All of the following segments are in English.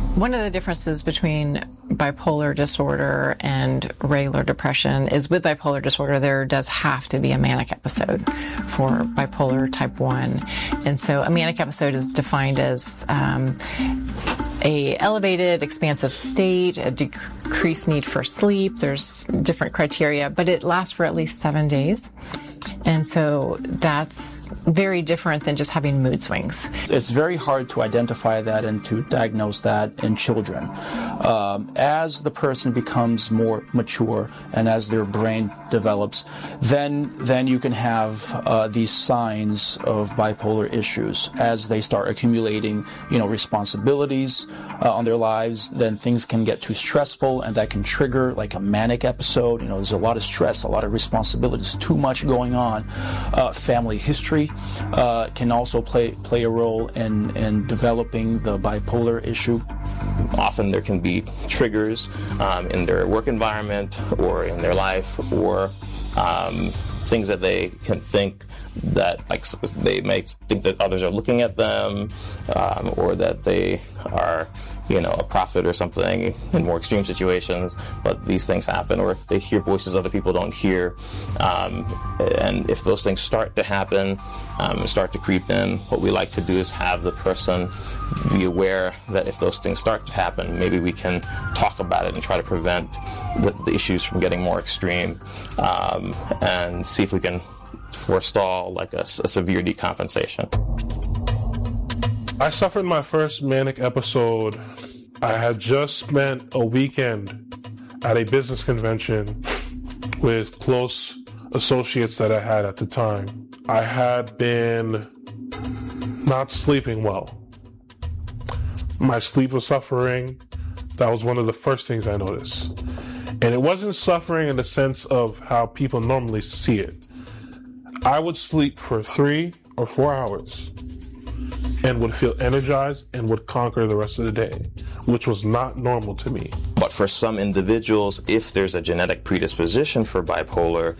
One of the differences between bipolar disorder and regular depression is with bipolar disorder, there does have to be a manic episode for bipolar type 1. And so a manic episode is defined as a elevated, expansive state, a decreased need for sleep. There's different criteria, but it lasts for at least 7 days. And so that's very different than just having mood swings. It's very hard to identify that and to diagnose that in children. As the person becomes more mature and as their brain develops, then you can have these signs of bipolar issues. As they start accumulating, responsibilities on their lives, then things can get too stressful, and that can trigger like a manic episode. There's a lot of stress, a lot of responsibilities, too much going on. Family history can also play a role in developing the bipolar issue. Often there can be triggers in their work environment or in their life, or things that they can think that, like, they may think that others are looking at them, or that they are, a prophet or something in more extreme situations, but these things happen, or they hear voices other people don't hear. And if those things start to happen, start to creep in, what we like to do is have the person be aware that if those things start to happen, maybe we can talk about it and try to prevent the issues from getting more extreme, and see if we can forestall like a severe decompensation. I suffered my first manic episode. I had just spent a weekend at a business convention with close associates that I had at the time. I had been not sleeping well. My sleep was suffering. That was one of the first things I noticed. And it wasn't suffering in the sense of how people normally see it. I would sleep for 3 or 4 hours and would feel energized and would conquer the rest of the day, which was not normal to me. But for some individuals, if there's a genetic predisposition for bipolar,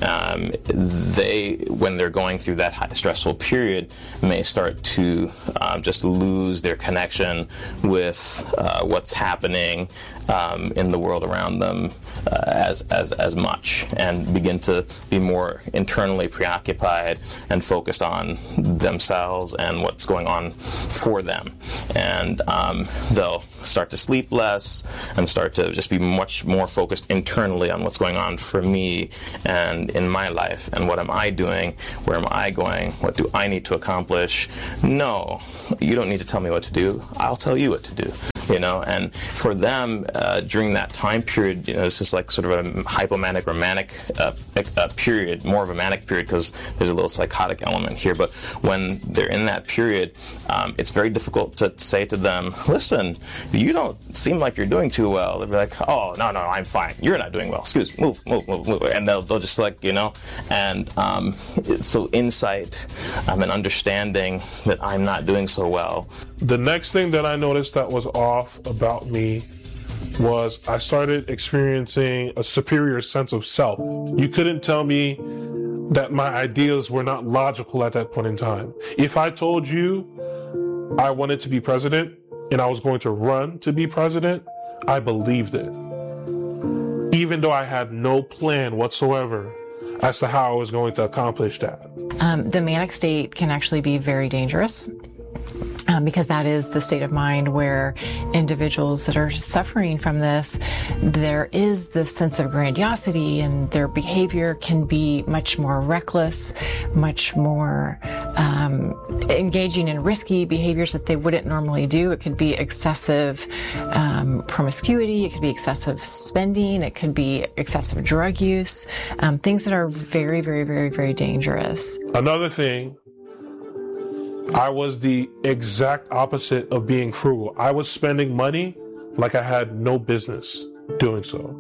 when they're going through that high stressful period, may start to just lose their connection with what's happening in the world around them as much, and begin to be more internally preoccupied and focused on themselves and what's going on for them. And they'll start to sleep less and start to just be much more focused internally on what's going on for me and in my life, and what am I doing, where am I going, what do I need to accomplish. No, you don't need to tell me what to do, I'll tell you what to do. And for them, during that time period, it's just like sort of a hypomanic or manic period, more of a manic period, because there's a little psychotic element here. But when they're in that period, it's very difficult to say to them, listen, you don't seem like you're doing too well. They'll be like, oh, no, I'm fine. You're not doing well. Excuse me, move. And they'll just and so insight and understanding that I'm not doing so well. The next thing that I noticed that was off about me was I started experiencing a superior sense of self. You couldn't tell me that my ideas were not logical at that point in time. If I told you I wanted to be president and I was going to run to be president, I believed it. Even though I had no plan whatsoever as to how I was going to accomplish that. The manic state can actually be very dangerous. Because that is the state of mind where individuals that are suffering from this, there is this sense of grandiosity, and their behavior can be much more reckless, much more engaging in risky behaviors that they wouldn't normally do. It could be excessive promiscuity, it could be excessive spending, it could be excessive drug use, things that are very, very, very, very dangerous. Another thing, I was the exact opposite of being frugal. I was spending money like I had no business doing so.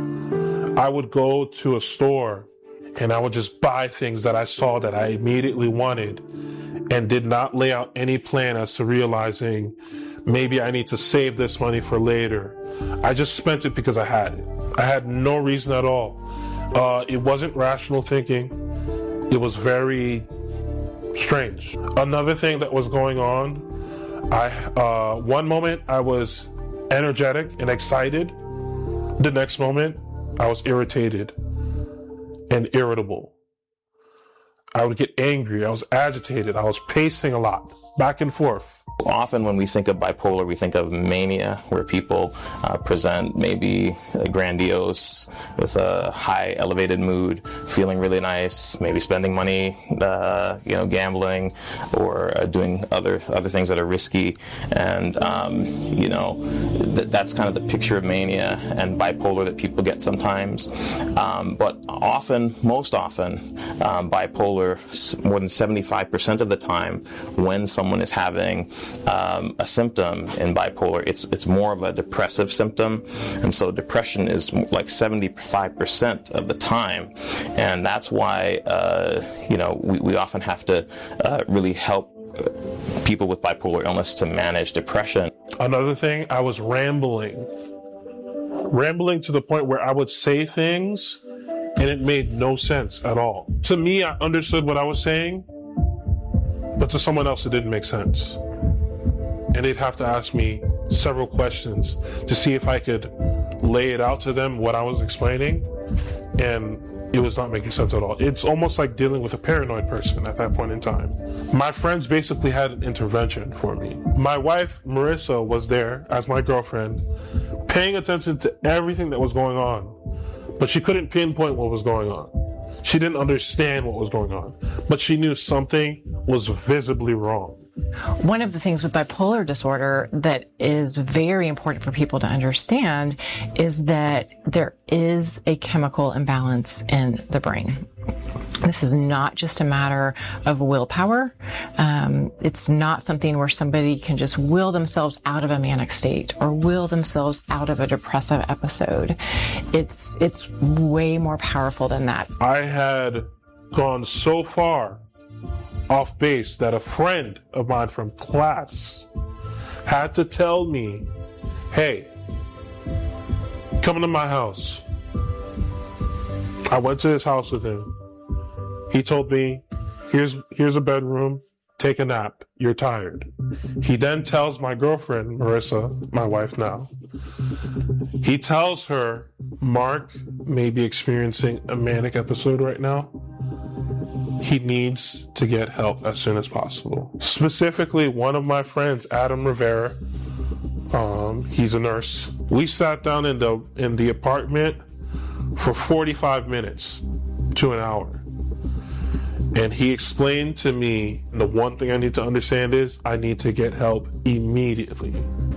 I would go to a store and I would just buy things that I saw that I immediately wanted and did not lay out any plan as to realizing maybe I need to save this money for later. I just spent it because I had it. I had no reason at all. It wasn't rational thinking. It was very strange. Another thing that was going on, one moment I was energetic and excited. The next moment, I was irritated and irritable. I would get angry. I was agitated. I was pacing a lot, back and forth. Often when we think of bipolar, we think of mania, where people present maybe grandiose, with a high elevated mood, feeling really nice, maybe spending money, gambling, or doing other things that are risky. And, that's kind of the picture of mania and bipolar that people get sometimes. But most often, bipolar, more than 75% of the time, when someone is having a symptom in bipolar, it's more of a depressive symptom, and so depression is like 75% of the time, and that's why we often have to really help people with bipolar illness to manage depression. Another thing, I was rambling to the point where I would say things and it made no sense at all. To me, I understood what I was saying, but to someone else it didn't make sense. And they'd have to ask me several questions to see if I could lay it out to them what I was explaining, and it was not making sense at all. It's almost like dealing with a paranoid person at that point in time. My friends basically had an intervention for me. My wife, Marissa, was there as my girlfriend, paying attention to everything that was going on, but she couldn't pinpoint what was going on. She didn't understand what was going on, but she knew something was visibly wrong. One of the things with bipolar disorder that is very important for people to understand is that there is a chemical imbalance in the brain. This is not just a matter of willpower. It's not something where somebody can just will themselves out of a manic state or will themselves out of a depressive episode. It's way more powerful than that. I had gone so far off base that a friend of mine from class had to tell me, hey, come to my house. I went to his house with him. He told me, here's a bedroom, take a nap, you're tired. He then tells my girlfriend, Marissa, my wife now, he tells her, Mark may be experiencing a manic episode right now. He needs to get help as soon as possible. Specifically, one of my friends, Adam Rivera, he's a nurse. We sat down in the apartment for 45 minutes to an hour. And he explained to me, the one thing I need to understand is I need to get help immediately.